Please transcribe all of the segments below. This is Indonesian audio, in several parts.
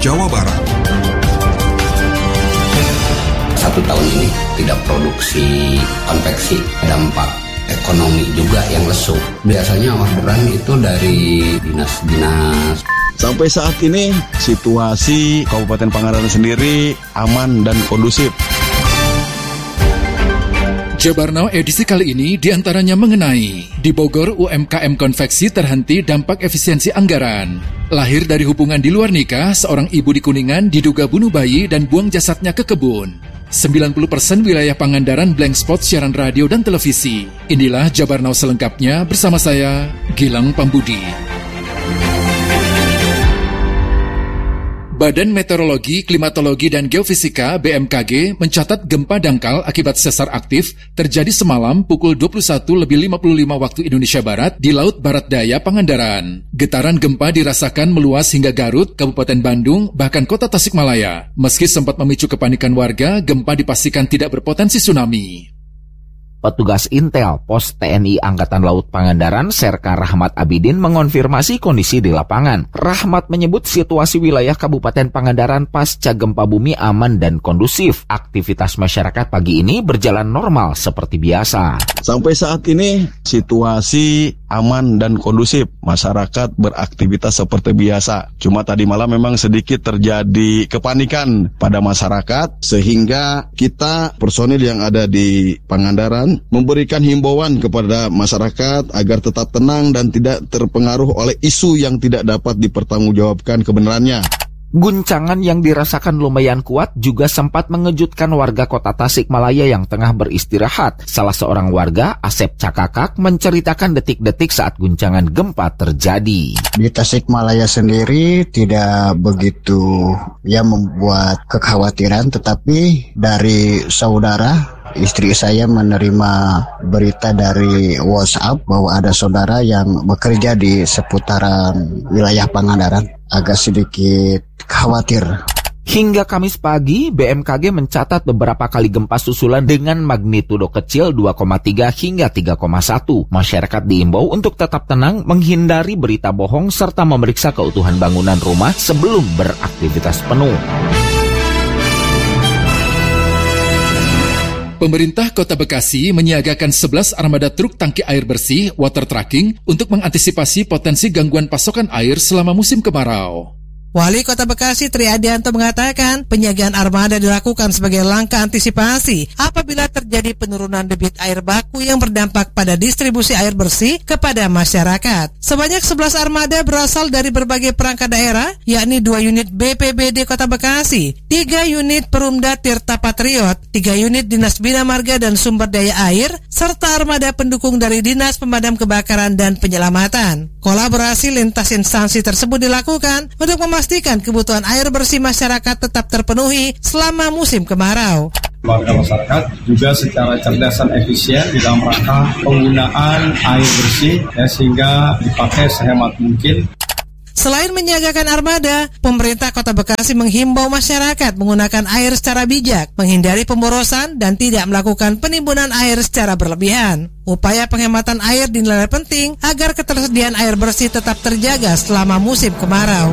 Jawa Barat. 1 tahun ini tidak produksi konveksi, dampak ekonomi juga yang lesu. Biasanya orderan itu dari dinas-dinas. Sampai saat ini situasi Kabupaten Pangandaran sendiri aman dan kondusif. Jabarnao edisi kali ini diantaranya mengenai di Bogor UMKM konveksi terhenti dampak efisiensi anggaran. Lahir dari hubungan di luar nikah, seorang ibu di Kuningan diduga bunuh bayi dan buang jasadnya ke kebun. 90% wilayah Pangandaran blank spot siaran radio dan televisi. Inilah Jabarnao selengkapnya bersama saya, Gilang Pambudi. Badan Meteorologi, Klimatologi, dan Geofisika BMKG mencatat gempa dangkal akibat sesar aktif terjadi semalam pukul 21.55 waktu Indonesia Barat di Laut Barat Daya Pangandaran. Getaran gempa dirasakan meluas hingga Garut, Kabupaten Bandung, bahkan kota Tasikmalaya. Meski sempat memicu kepanikan warga, gempa dipastikan tidak berpotensi tsunami. Petugas Intel Pos TNI Angkatan Laut Pangandaran, Serka Rahmat Abidin, mengonfirmasi kondisi di lapangan. Rahmat menyebut situasi wilayah Kabupaten Pangandaran pasca gempa bumi aman dan kondusif. Aktivitas masyarakat pagi ini berjalan normal seperti biasa. Sampai saat ini situasi aman dan kondusif. Masyarakat beraktivitas seperti biasa. Cuma tadi malam memang sedikit terjadi kepanikan pada masyarakat, sehingga kita personil yang ada di Pangandaran memberikan himbauan kepada masyarakat agar tetap tenang dan tidak terpengaruh oleh isu yang tidak dapat dipertanggungjawabkan kebenarannya. Guncangan yang dirasakan lumayan kuat juga sempat mengejutkan warga kota Tasikmalaya yang tengah beristirahat. Salah seorang warga, Asep Cakakak, menceritakan detik-detik saat guncangan gempa terjadi. Di Tasikmalaya sendiri tidak begitu membuat kekhawatiran, tetapi dari saudara, istri saya menerima berita dari WhatsApp bahwa ada saudara yang bekerja di seputaran wilayah Pangandaran. Agak sedikit khawatir. Hingga Kamis pagi, BMKG mencatat beberapa kali gempa susulan dengan magnitudo kecil 2,3 hingga 3,1. Masyarakat diimbau untuk tetap tenang, menghindari berita bohong, serta memeriksa keutuhan bangunan rumah sebelum beraktivitas penuh. Pemerintah Kota Bekasi menyiagakan 11 armada truk tangki air bersih water trucking untuk mengantisipasi potensi gangguan pasokan air selama musim kemarau. Wali Kota Bekasi Tri Adianto mengatakan penyiagaan armada dilakukan sebagai langkah antisipasi apabila terjadi penurunan debit air baku yang berdampak pada distribusi air bersih kepada masyarakat. Sebanyak 11 armada berasal dari berbagai perangkat daerah, yakni 2 unit BPBD Kota Bekasi, 3 unit Perumda Tirta Patriot, 3 unit Dinas Bina Marga dan Sumber Daya Air, serta armada pendukung dari Dinas Pemadam Kebakaran dan Penyelamatan. Kolaborasi lintas instansi tersebut dilakukan untuk memastikan kebutuhan air bersih masyarakat tetap terpenuhi selama musim kemarau. Warga masyarakat juga secara cerdas dan efisien di dalam rangka penggunaan air bersih sehingga dipakai sehemat mungkin. Selain menyiagakan armada, pemerintah Kota Bekasi menghimbau masyarakat menggunakan air secara bijak, menghindari pemborosan, dan tidak melakukan penimbunan air secara berlebihan. Upaya penghematan air dinilai penting agar ketersediaan air bersih tetap terjaga selama musim kemarau.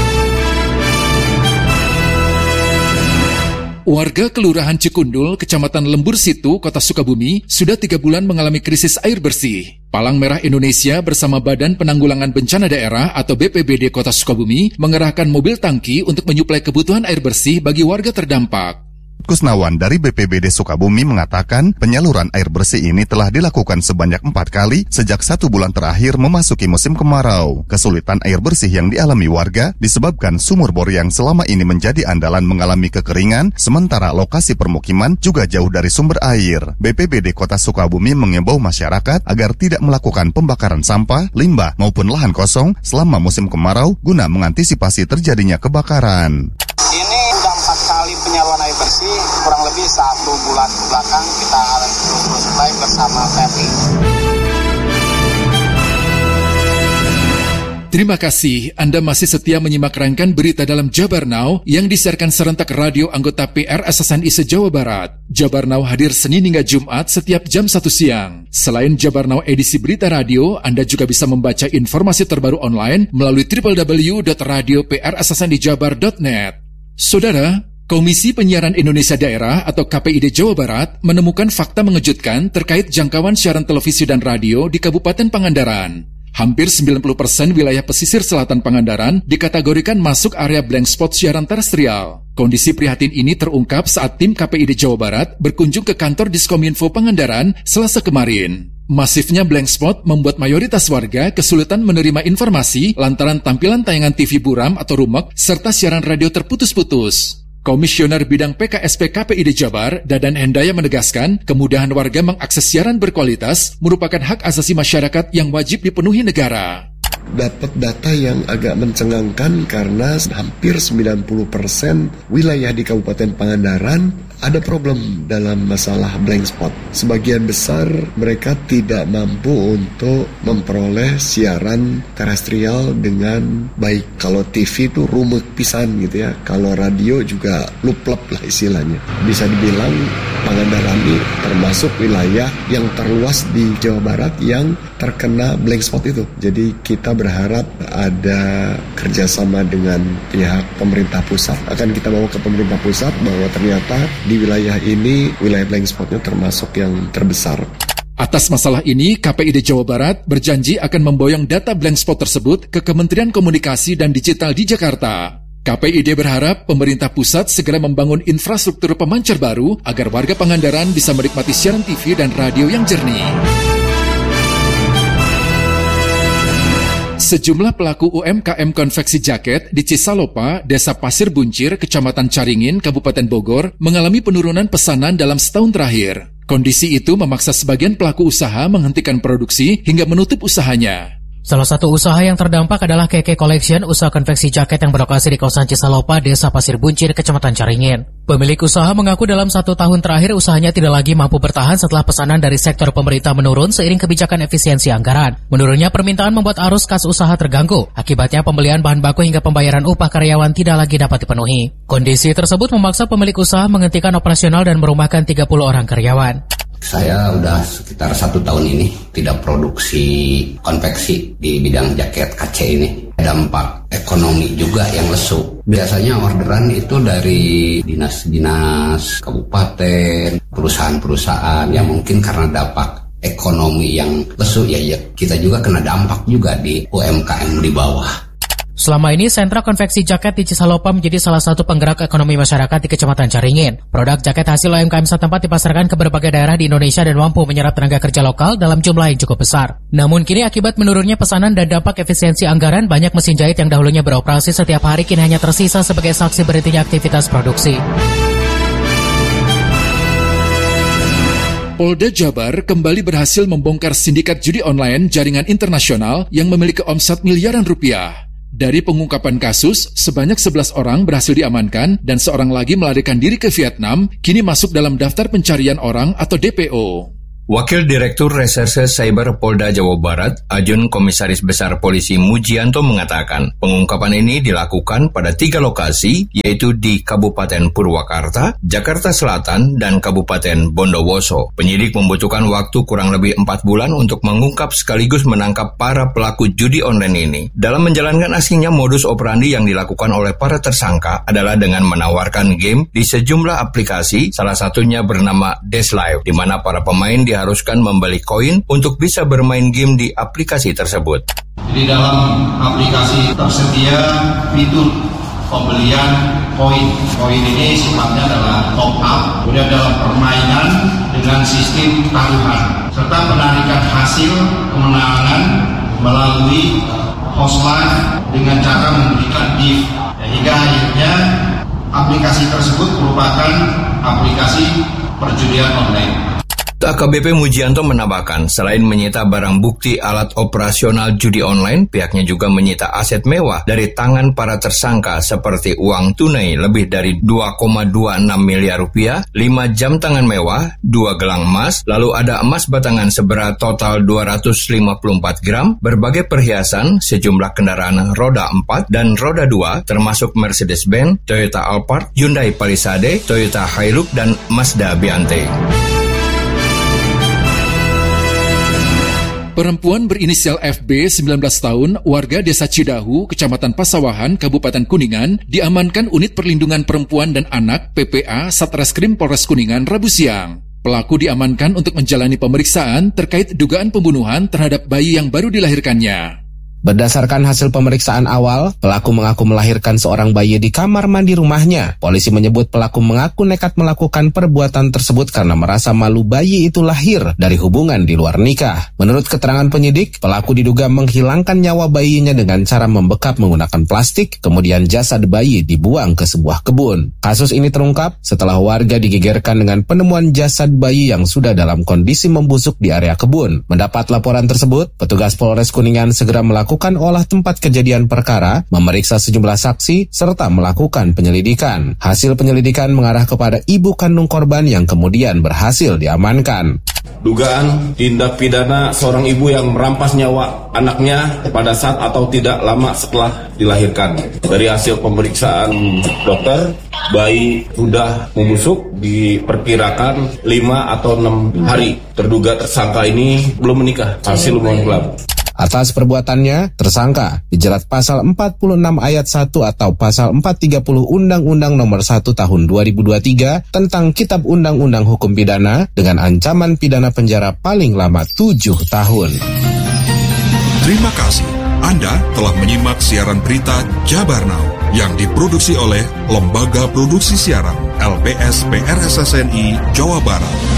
Warga Kelurahan Cikundul, Kecamatan Lembur Situ, Kota Sukabumi, sudah 3 bulan mengalami krisis air bersih. Palang Merah Indonesia bersama Badan Penanggulangan Bencana Daerah atau BPBD Kota Sukabumi mengerahkan mobil tangki untuk menyuplai kebutuhan air bersih bagi warga terdampak. Kusnawan dari BPBD Sukabumi mengatakan penyaluran air bersih ini telah dilakukan sebanyak 4 kali sejak 1 bulan terakhir memasuki musim kemarau. Kesulitan air bersih yang dialami warga disebabkan sumur bor yang selama ini menjadi andalan mengalami kekeringan, sementara lokasi permukiman juga jauh dari sumber air. BPBD Kota Sukabumi mengimbau masyarakat agar tidak melakukan pembakaran sampah, limbah maupun lahan kosong selama musim kemarau guna mengantisipasi terjadinya kebakaran. Ini sudah 4 kali penyaluran air bersih, kurang lebih 1 bulan belakang kita terus supply bersama PLI. Terima kasih Anda masih setia menyimak rangkaian berita dalam Jabar Now yang disiarkan serentak radio anggota PR SSNI se-Jawa Barat. Jabar Now hadir Senin hingga Jumat setiap jam 1 siang. Selain Jabar Now edisi berita radio, Anda juga bisa membaca informasi terbaru online melalui www.radioprssnijabar.net. Saudara, Komisi Penyiaran Indonesia Daerah atau KPID Jawa Barat menemukan fakta mengejutkan terkait jangkauan siaran televisi dan radio di Kabupaten Pangandaran. Hampir 90% wilayah pesisir selatan Pangandaran dikategorikan masuk area blank spot siaran terestrial. Kondisi prihatin ini terungkap saat tim KPID Jawa Barat berkunjung ke kantor Diskominfo Pangandaran Selasa kemarin. Masifnya blank spot membuat mayoritas warga kesulitan menerima informasi lantaran tampilan tayangan TV buram atau rumek serta siaran radio terputus-putus. Komisioner Bidang PKSP KPID Jabar, Dadan Hendaya menegaskan, kemudahan warga mengakses siaran berkualitas merupakan hak asasi masyarakat yang wajib dipenuhi negara. Dapat data yang agak mencengangkan karena hampir 90% wilayah di Kabupaten Pangandaran ada problem dalam masalah blank spot. Sebagian besar mereka tidak mampu untuk memperoleh siaran terestrial dengan baik. Kalau TV itu rumek pisan gitu ya. Kalau radio juga luplep lah istilahnya. Bisa dibilang Pangandaran ini termasuk wilayah yang terluas di Jawa Barat yang terkena blank spot itu. Jadi kita berharap ada kerjasama dengan pihak pemerintah pusat. Akan kita bawa ke pemerintah pusat bahwa ternyata di wilayah ini, wilayah blank spotnya termasuk yang terbesar. Atas masalah ini, KPID Jawa Barat berjanji akan memboyong data blank spot tersebut ke Kementerian Komunikasi dan Digital di Jakarta. KPID berharap pemerintah pusat segera membangun infrastruktur pemancar baru agar warga Pangandaran bisa menikmati siaran TV dan radio yang jernih. Sejumlah pelaku UMKM konveksi jaket di Cisalopa, Desa Pasir Buncir, Kecamatan Caringin, Kabupaten Bogor, mengalami penurunan pesanan dalam setahun terakhir. Kondisi itu memaksa sebagian pelaku usaha menghentikan produksi hingga menutup usahanya. Salah satu usaha yang terdampak adalah Keke Collection, usaha konveksi jaket yang berlokasi di kawasan Cisalopa, Desa Pasir Buncir, Kecamatan Caringin. Pemilik usaha mengaku dalam 1 tahun terakhir usahanya tidak lagi mampu bertahan setelah pesanan dari sektor pemerintah menurun seiring kebijakan efisiensi anggaran. Menurunnya permintaan membuat arus kas usaha terganggu. Akibatnya pembelian bahan baku hingga pembayaran upah karyawan tidak lagi dapat dipenuhi. Kondisi tersebut memaksa pemilik usaha menghentikan operasional dan merumahkan 30 orang karyawan. Saya udah sekitar 1 tahun ini tidak produksi konveksi di bidang jaket KC ini. Dampak ekonomi juga yang lesu. Biasanya orderan itu dari dinas-dinas, kabupaten, perusahaan-perusahaan yang mungkin karena dampak ekonomi yang lesu ya kita juga kena dampak juga di UMKM di bawah. Selama ini, sentra konveksi jaket di Cisalopa menjadi salah satu penggerak ekonomi masyarakat di Kecamatan Caringin. Produk jaket hasil UMKM setempat dipasarkan ke berbagai daerah di Indonesia dan mampu menyerap tenaga kerja lokal dalam jumlah yang cukup besar. Namun kini akibat menurunnya pesanan dan dampak efisiensi anggaran, banyak mesin jahit yang dahulunya beroperasi setiap hari kini hanya tersisa sebagai saksi berhentinya aktivitas produksi. Polda Jabar kembali berhasil membongkar sindikat judi online jaringan internasional yang memiliki omset miliaran rupiah. Dari pengungkapan kasus, sebanyak 11 orang berhasil diamankan dan seorang lagi melarikan diri ke Vietnam, kini masuk dalam daftar pencarian orang atau DPO. Wakil Direktur Reserse Cyber Polda Jawa Barat, Ajun Komisaris Besar Polisi Mujianto mengatakan, pengungkapan ini dilakukan pada 3 lokasi, yaitu di Kabupaten Purwakarta, Jakarta Selatan, dan Kabupaten Bondowoso. Penyidik membutuhkan waktu kurang lebih 4 bulan untuk mengungkap sekaligus menangkap para pelaku judi online ini. Dalam menjalankan aksinya, modus operandi yang dilakukan oleh para tersangka adalah dengan menawarkan game di sejumlah aplikasi, salah satunya bernama Dash Live, di mana para pemain diharuskan membeli koin untuk bisa bermain game di aplikasi tersebut. Di dalam aplikasi tersedia fitur pembelian koin. Koin ini sifatnya adalah top up, kemudian dalam permainan dengan sistem taruhan, serta penarikan hasil kemenangan melalui hostline dengan cara memberikan gift. Hingga akhirnya aplikasi tersebut merupakan aplikasi perjudian online. AKBP Mujianto menambahkan, selain menyita barang bukti alat operasional judi online, pihaknya juga menyita aset mewah dari tangan para tersangka seperti uang tunai lebih dari 2,26 miliar rupiah, 5 jam tangan mewah, 2 gelang emas, lalu ada emas batangan seberat total 254 gram, berbagai perhiasan, sejumlah kendaraan roda 4 dan roda 2, termasuk Mercedes-Benz, Toyota Alphard, Hyundai Palisade, Toyota Hilux, dan Mazda Biante. Perempuan berinisial FB, 19 tahun, warga Desa Cidahu, Kecamatan Pasawahan, Kabupaten Kuningan, diamankan Unit Perlindungan Perempuan dan Anak (PPA) Satreskrim Polres Kuningan Rabu siang. Pelaku diamankan untuk menjalani pemeriksaan terkait dugaan pembunuhan terhadap bayi yang baru dilahirkannya. Berdasarkan hasil pemeriksaan awal, pelaku mengaku melahirkan seorang bayi di kamar mandi rumahnya. Polisi menyebut pelaku mengaku nekat melakukan perbuatan tersebut karena merasa malu bayi itu lahir dari hubungan di luar nikah. Menurut keterangan penyidik, pelaku diduga menghilangkan nyawa bayinya dengan cara membekap menggunakan plastik, kemudian jasad bayi dibuang ke sebuah kebun. Kasus ini terungkap setelah warga digegerkan dengan penemuan jasad bayi yang sudah dalam kondisi membusuk di area kebun. Mendapat laporan tersebut, petugas Polres Kuningan segera melakukan olah tempat kejadian perkara, memeriksa sejumlah saksi, serta melakukan penyelidikan. Hasil penyelidikan mengarah kepada ibu kandung korban yang kemudian berhasil diamankan. Dugaan tindak pidana seorang ibu yang merampas nyawa anaknya pada saat atau tidak lama setelah dilahirkan. Dari hasil pemeriksaan dokter, bayi sudah membusuk, diperkirakan 5 atau 6 hari. Terduga tersangka ini belum menikah, hasil hubungan gelap. Atas perbuatannya, tersangka dijerat pasal 46 ayat 1 atau pasal 430 Undang-Undang Nomor 1 Tahun 2023 tentang Kitab Undang-Undang Hukum Pidana dengan ancaman pidana penjara paling lama 7 tahun. Terima kasih. Anda telah menyimak siaran berita Jabar Now yang diproduksi oleh Lembaga Produksi Siaran LPS PRSSNI Jawa Barat.